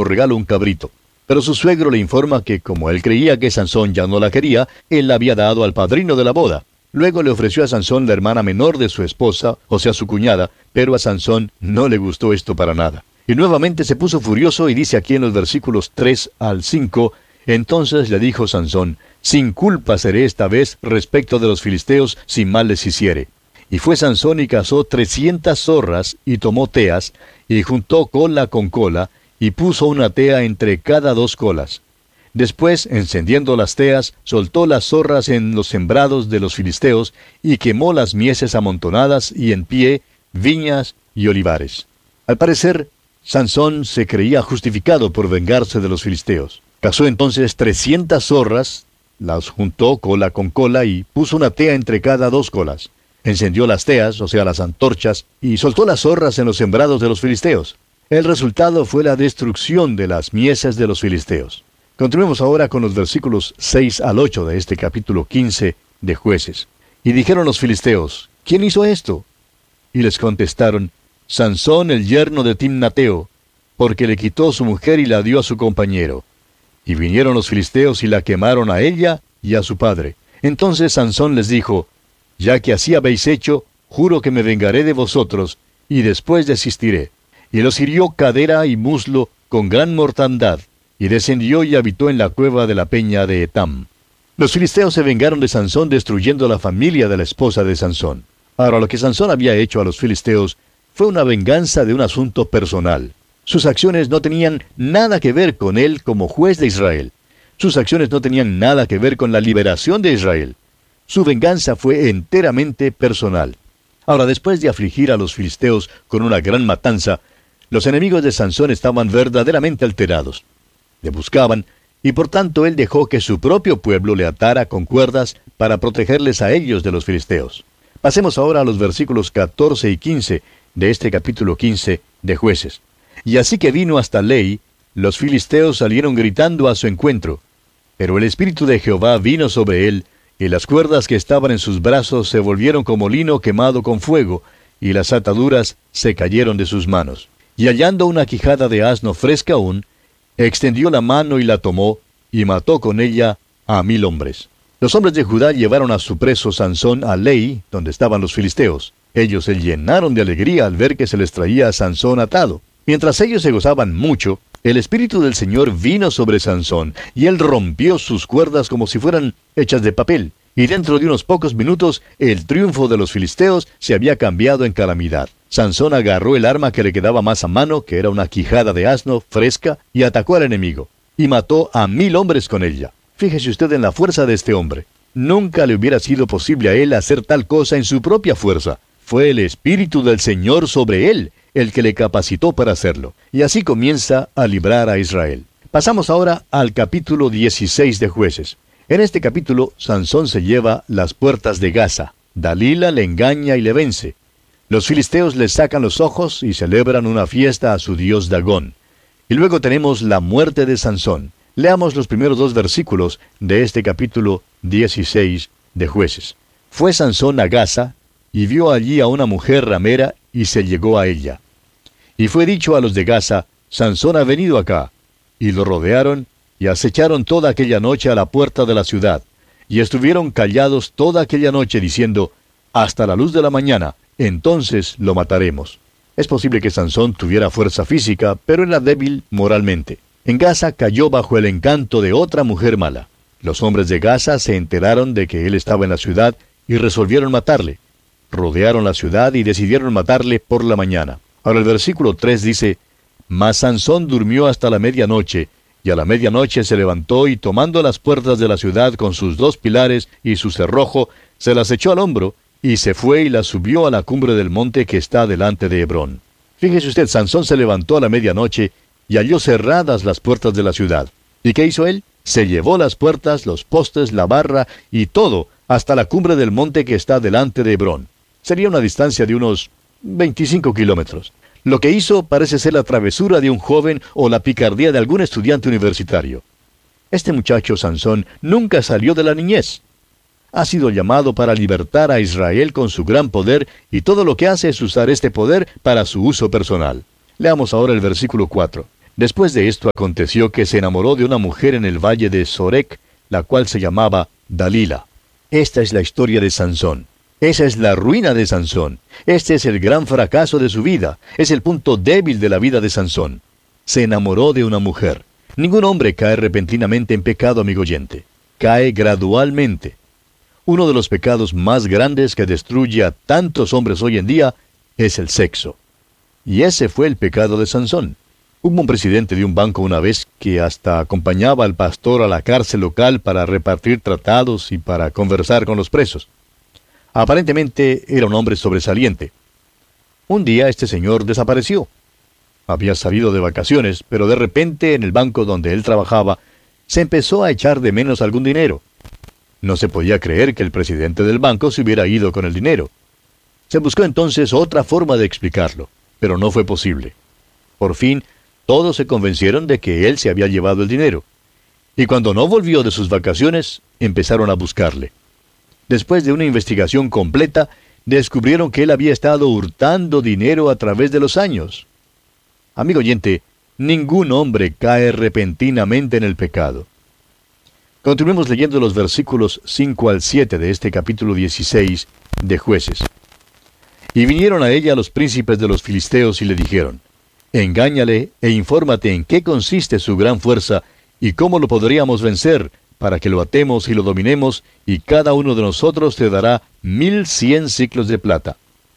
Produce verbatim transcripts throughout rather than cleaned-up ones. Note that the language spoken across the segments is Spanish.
como regalo un cabrito. Pero su suegro le informa que como él creía que Sansón ya no la quería, él la había dado al padrino de la boda. Luego le ofreció a Sansón la hermana menor de su esposa, o sea su cuñada, pero a Sansón no le gustó esto para nada. Y nuevamente se puso furioso y dice aquí en los versículos tres al cinco, entonces le dijo Sansón, sin culpa seré esta vez respecto de los filisteos, si mal les hiciere. Y fue Sansón y cazó trescientas zorras, y tomó teas, y juntó cola con cola, y puso una tea entre cada dos colas. Después, encendiendo las teas, soltó las zorras en los sembrados de los filisteos, y quemó las mieses amontonadas y en pie, viñas y olivares. Al parecer, Sansón se creía justificado por vengarse de los filisteos. Cazó entonces trescientas zorras, las juntó cola con cola y puso una tea entre cada dos colas. Encendió las teas, o sea las antorchas, y soltó las zorras en los sembrados de los filisteos. El resultado fue la destrucción de las mieses de los filisteos. Continuemos ahora con los versículos seis al ocho de este capítulo quince de Jueces. Y dijeron los filisteos, ¿quién hizo esto? Y les contestaron, Sansón el yerno de Timnateo, porque le quitó su mujer y la dio a su compañero. Y vinieron los filisteos y la quemaron a ella y a su padre. Entonces Sansón les dijo, ya que así habéis hecho, juro que me vengaré de vosotros, y después desistiré. Y los hirió cadera y muslo con gran mortandad, y descendió y habitó en la cueva de la peña de Etam. Los filisteos se vengaron de Sansón destruyendo la familia de la esposa de Sansón. Ahora, lo que Sansón había hecho a los filisteos fue una venganza de un asunto personal. Sus acciones no tenían nada que ver con él como juez de Israel. Sus acciones no tenían nada que ver con la liberación de Israel. Su venganza fue enteramente personal. Ahora, después de afligir a los filisteos con una gran matanza, los enemigos de Sansón estaban verdaderamente alterados. Le buscaban, y por tanto él dejó que su propio pueblo le atara con cuerdas para protegerles a ellos de los filisteos. Pasemos ahora a los versículos catorce y quince de este capítulo quince de Jueces. Y así que vino hasta Lei, los filisteos salieron gritando a su encuentro. Pero el Espíritu de Jehová vino sobre él, y las cuerdas que estaban en sus brazos se volvieron como lino quemado con fuego, y las ataduras se cayeron de sus manos. Y hallando una quijada de asno fresca aún, extendió la mano y la tomó, y mató con ella a mil hombres. Los hombres de Judá llevaron a su preso Sansón a Lei, donde estaban los filisteos. Ellos se llenaron de alegría al ver que se les traía a Sansón atado. Mientras ellos se gozaban mucho, el Espíritu del Señor vino sobre Sansón, y él rompió sus cuerdas como si fueran hechas de papel. Y dentro de unos pocos minutos, el triunfo de los filisteos se había cambiado en calamidad. Sansón agarró el arma que le quedaba más a mano, que era una quijada de asno fresca, y atacó al enemigo, y mató a mil hombres con ella. Fíjese usted en la fuerza de este hombre. Nunca le hubiera sido posible a él hacer tal cosa en su propia fuerza. Fue el Espíritu del Señor sobre él el que le capacitó para hacerlo. Y así comienza a librar a Israel. Pasamos ahora al capítulo dieciséis de Jueces. En este capítulo, Sansón se lleva las puertas de Gaza. Dalila le engaña y le vence. Los filisteos le sacan los ojos y celebran una fiesta a su dios Dagón. Y luego tenemos la muerte de Sansón. Leamos los primeros dos versículos de este capítulo dieciséis de Jueces. Fue Sansón a Gaza, y vio allí a una mujer ramera, y se llegó a ella. Y fue dicho a los de Gaza, Sansón ha venido acá. Y lo rodearon, y acecharon toda aquella noche a la puerta de la ciudad. Y estuvieron callados toda aquella noche, diciendo, hasta la luz de la mañana, entonces lo mataremos. Es posible que Sansón tuviera fuerza física, pero era débil moralmente. En Gaza cayó bajo el encanto de otra mujer mala. Los hombres de Gaza se enteraron de que él estaba en la ciudad, y resolvieron matarle. Rodearon la ciudad y decidieron matarle por la mañana. Ahora el versículo tres dice, mas Sansón durmió hasta la medianoche, y a la medianoche se levantó y tomando las puertas de la ciudad con sus dos pilares y su cerrojo, se las echó al hombro, y se fue y las subió a la cumbre del monte que está delante de Hebrón. Fíjese usted, Sansón se levantó a la medianoche y halló cerradas las puertas de la ciudad. ¿Y qué hizo él? Se llevó las puertas, los postes, la barra y todo hasta la cumbre del monte que está delante de Hebrón. Sería una distancia de unos veinticinco kilómetros. Lo que hizo parece ser la travesura de un joven o la picardía de algún estudiante universitario. Este muchacho Sansón nunca salió de la niñez. Ha sido llamado para libertar a Israel con su gran poder, y todo lo que hace es usar este poder para su uso personal. Leamos ahora el versículo cuatro. Después de esto aconteció que se enamoró de una mujer en el valle de Sorek, la cual se llamaba Dalila. Esta es la historia de Sansón. Esa es la ruina de Sansón. Este es el gran fracaso de su vida. Es el punto débil de la vida de Sansón. Se enamoró de una mujer. Ningún hombre cae repentinamente en pecado, amigo oyente. Cae gradualmente. Uno de los pecados más grandes que destruye a tantos hombres hoy en día es el sexo. Y ese fue el pecado de Sansón. Hubo un presidente de un banco una vez que hasta acompañaba al pastor a la cárcel local para repartir tratados y para conversar con los presos. Aparentemente era un hombre sobresaliente. Un día este señor desapareció. Había salido de vacaciones, pero de repente en el banco donde él trabajaba se empezó a echar de menos algún dinero. No se podía creer que el presidente del banco se hubiera ido con el dinero. Se buscó entonces otra forma de explicarlo, pero no fue posible. Por fin, todos se convencieron de que él se había llevado el dinero. Y cuando no volvió de sus vacaciones, empezaron a buscarle. Después de una investigación completa, descubrieron que él había estado hurtando dinero a través de los años. Amigo oyente, ningún hombre cae repentinamente en el pecado. Continuemos leyendo los versículos cinco al siete de este capítulo dieciséis de Jueces. Y vinieron a ella los príncipes de los filisteos y le dijeron: Engáñale e infórmate en qué consiste su gran fuerza y cómo lo podríamos vencer, para que lo atemos y lo dominemos, y cada uno de nosotros te dará mil cien siclos de plata.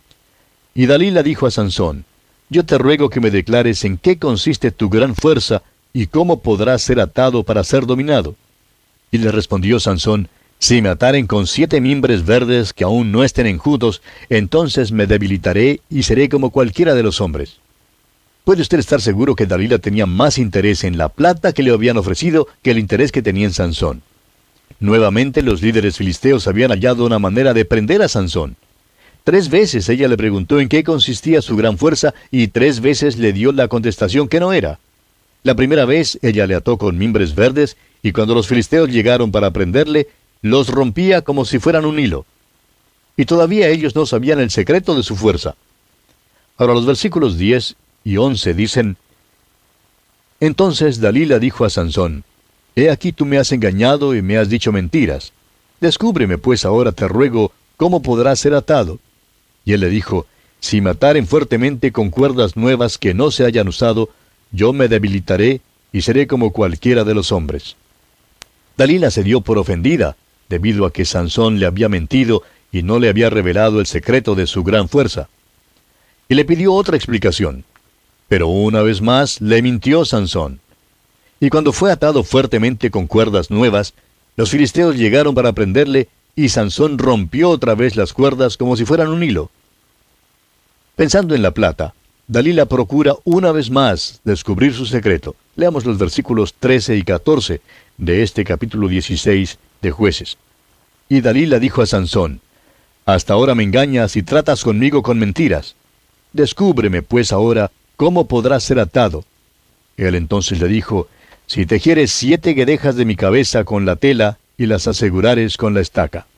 Y Dalila dijo a Sansón: Yo te ruego que me declares en qué consiste tu gran fuerza y cómo podrás ser atado para ser dominado. Y le respondió Sansón: Si me ataren con siete mimbres verdes que aún no estén enjutos, entonces me debilitaré y seré como cualquiera de los hombres. Puede usted estar seguro que Dalila tenía más interés en la plata que le habían ofrecido que el interés que tenía en Sansón. Nuevamente los líderes filisteos habían hallado una manera de prender a Sansón. Tres veces ella le preguntó en qué consistía su gran fuerza y tres veces le dio la contestación que no era. La primera vez ella le ató con mimbres verdes y cuando los filisteos llegaron para prenderle, los rompía como si fueran un hilo. Y todavía ellos no sabían el secreto de su fuerza. Ahora los versículos diez y once dicen: Entonces Dalila dijo a Sansón: He aquí tú me has engañado y me has dicho mentiras. Descúbreme pues ahora, te ruego, cómo podrás ser atado. Y él le dijo: Si me ataren fuertemente con cuerdas nuevas que no se hayan usado, yo me debilitaré y seré como cualquiera de los hombres. Dalila se dio por ofendida, debido a que Sansón le había mentido y no le había revelado el secreto de su gran fuerza. Y le pidió otra explicación. Pero una vez más le mintió Sansón. Y cuando fue atado fuertemente con cuerdas nuevas, los filisteos llegaron para prenderle, y Sansón rompió otra vez las cuerdas como si fueran un hilo. Pensando en la plata, Dalila procura una vez más descubrir su secreto. Leamos los versículos trece y catorce de este capítulo dieciséis de Jueces. Y Dalila dijo a Sansón: Hasta ahora me engañas y tratas conmigo con mentiras. Descúbreme pues ahora cómo podrás ser atado. Él entonces le dijo: Si tejieres siete guedejas de mi cabeza con la tela y las asegurares con la estaca.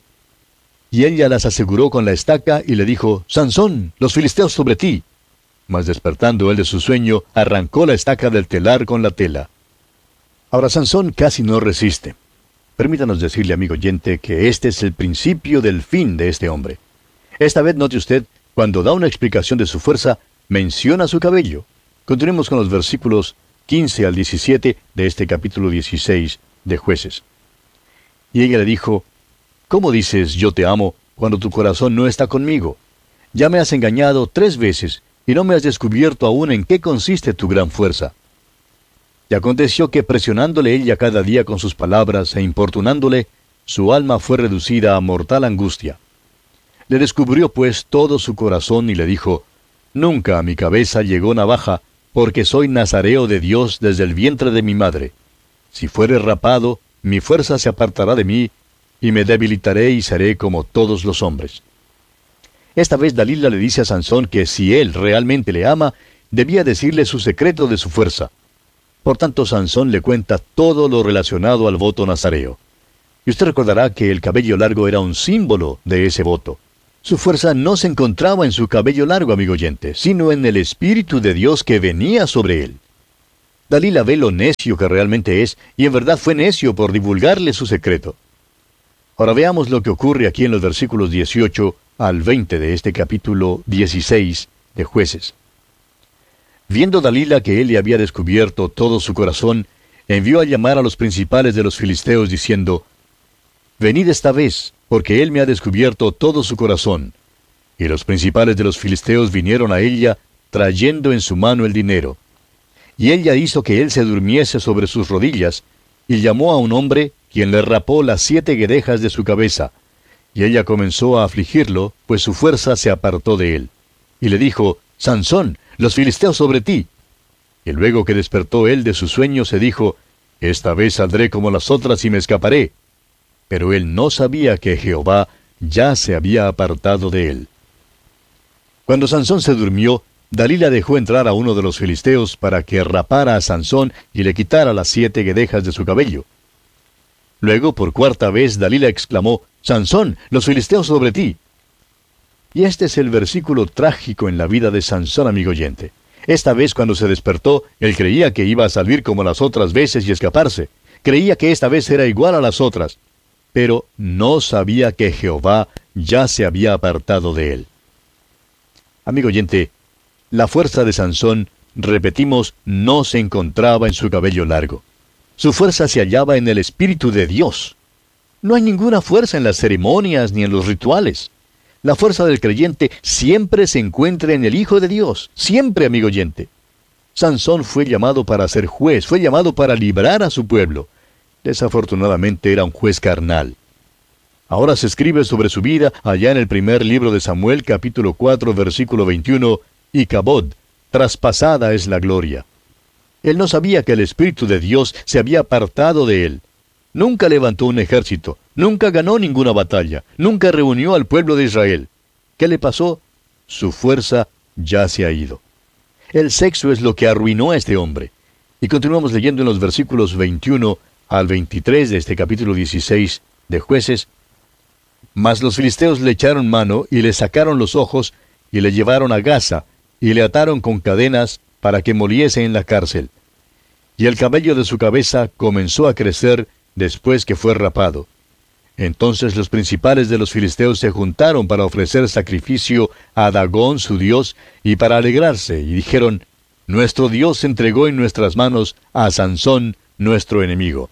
Y ella las aseguró con la estaca y le dijo: Sansón, los filisteos sobre ti. Mas despertando él de su sueño, arrancó la estaca del telar con la tela. Ahora Sansón casi no resiste. Permítanos decirle, amigo oyente, que este es el principio del fin de este hombre. Esta vez note usted, cuando da una explicación de su fuerza, menciona su cabello. Continuemos con los versículos quince al diecisiete de este capítulo dieciséis de Jueces. Y ella le dijo: ¿Cómo dices yo te amo cuando tu corazón no está conmigo? Ya me has engañado tres veces y no me has descubierto aún en qué consiste tu gran fuerza. Y aconteció que presionándole ella cada día con sus palabras e importunándole, su alma fue reducida a mortal angustia. Le descubrió pues todo su corazón y le dijo: Nunca a mi cabeza llegó navaja, porque soy nazareo de Dios desde el vientre de mi madre. Si fuere rapado, mi fuerza se apartará de mí, y me debilitaré y seré como todos los hombres. Esta vez Dalila le dice a Sansón que si él realmente le ama, debía decirle su secreto de su fuerza. Por tanto, Sansón le cuenta todo lo relacionado al voto nazareo. Y usted recordará que el cabello largo era un símbolo de ese voto. Su fuerza no se encontraba en su cabello largo, amigo oyente, sino en el Espíritu de Dios que venía sobre él. Dalila ve lo necio que realmente es, y en verdad fue necio por divulgarle su secreto. Ahora veamos lo que ocurre aquí en los versículos dieciocho al veinte de este capítulo dieciséis de Jueces. Viendo Dalila que él le había descubierto todo su corazón, envió a llamar a los principales de los filisteos, diciendo, «Venid esta vez, porque él me ha descubierto todo su corazón». Y los principales de los filisteos vinieron a ella, trayendo en su mano el dinero. Y ella hizo que él se durmiese sobre sus rodillas, y llamó a un hombre, quien le rapó las siete guedejas de su cabeza. Y ella comenzó a afligirlo, pues su fuerza se apartó de él. Y le dijo, «Sansón, los filisteos sobre ti». Y luego que despertó él de su sueño, se dijo, «Esta vez saldré como las otras y me escaparé». Pero él no sabía que Jehová ya se había apartado de él. Cuando Sansón se durmió, Dalila dejó entrar a uno de los filisteos para que rapara a Sansón y le quitara las siete guedejas de su cabello. Luego, por cuarta vez, Dalila exclamó, «Sansón, los filisteos sobre ti». Y este es el versículo trágico en la vida de Sansón, amigo oyente. Esta vez, cuando se despertó, él creía que iba a salir como las otras veces y escaparse. Creía que esta vez era igual a las otras. Pero no sabía que Jehová ya se había apartado de él. Amigo oyente, la fuerza de Sansón, repetimos, no se encontraba en su cabello largo. Su fuerza se hallaba en el Espíritu de Dios. No hay ninguna fuerza en las ceremonias ni en los rituales. La fuerza del creyente siempre se encuentra en el Hijo de Dios. Siempre, amigo oyente. Sansón fue llamado para ser juez, fue llamado para librar a su pueblo. Desafortunadamente era un juez carnal. Ahora se escribe sobre su vida allá en el primer libro de Samuel, capítulo cuatro, versículo veintiuno, y Cabod, traspasada es la gloria. Él no sabía que el Espíritu de Dios se había apartado de él. Nunca levantó un ejército, nunca ganó ninguna batalla, nunca reunió al pueblo de Israel. ¿Qué le pasó? Su fuerza ya se ha ido. El sexo es lo que arruinó a este hombre. Y continuamos leyendo en los versículos veintiuno al veintitrés de este capítulo dieciséis de Jueces. Mas los filisteos le echaron mano y le sacaron los ojos y le llevaron a Gaza y le ataron con cadenas para que moliese en la cárcel. Y el cabello de su cabeza comenzó a crecer después que fue rapado. Entonces los principales de los filisteos se juntaron para ofrecer sacrificio a Dagón su dios y para alegrarse, y dijeron, «Nuestro Dios entregó en nuestras manos a Sansón, nuestro enemigo».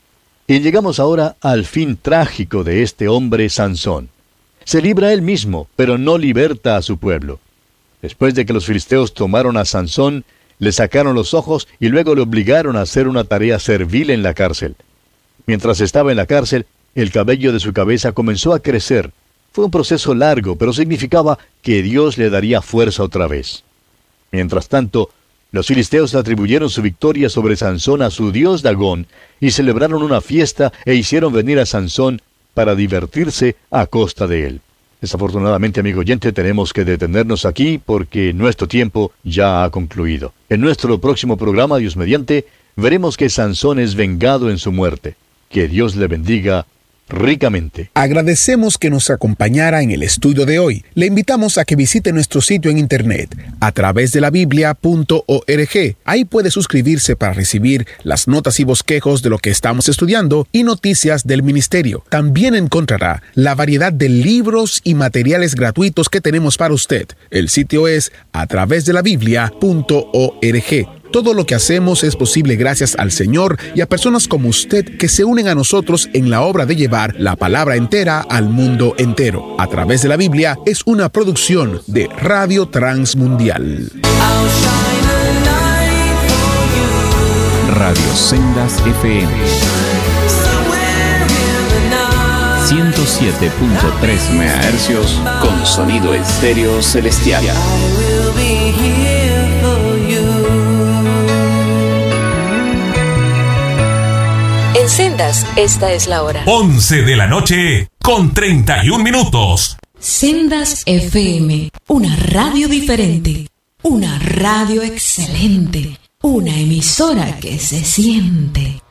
Y llegamos ahora al fin trágico de este hombre Sansón. Se libra él mismo, pero no liberta a su pueblo. Después de que los filisteos tomaron a Sansón, le sacaron los ojos y luego le obligaron a hacer una tarea servil en la cárcel. Mientras estaba en la cárcel, el cabello de su cabeza comenzó a crecer. Fue un proceso largo, pero significaba que Dios le daría fuerza otra vez. Mientras tanto, los filisteos atribuyeron su victoria sobre Sansón a su dios Dagón, y celebraron una fiesta e hicieron venir a Sansón para divertirse a costa de él. Desafortunadamente, amigo oyente, tenemos que detenernos aquí porque nuestro tiempo ya ha concluido. En nuestro próximo programa, Dios mediante, veremos que Sansón es vengado en su muerte. Que Dios le bendiga ricamente. Agradecemos que nos acompañara en el estudio de hoy. Le invitamos a que visite nuestro sitio en internet a través de la biblia punto org. Ahí puede suscribirse para recibir las notas y bosquejos de lo que estamos estudiando y noticias del ministerio. También encontrará la variedad de libros y materiales gratuitos que tenemos para usted. El sitio es a través de la biblia punto org. Todo lo que hacemos es posible gracias al Señor y a personas como usted que se unen a nosotros en la obra de llevar la palabra entera al mundo entero. A través de la Biblia es una producción de Radio Transmundial. Radio Sendas F M ciento siete punto tres megahercios con sonido estéreo celestial. En Sendas, esta es la hora. once de la noche con treinta y un minutos. Sendas F M, una radio diferente, una radio excelente, una emisora que se siente.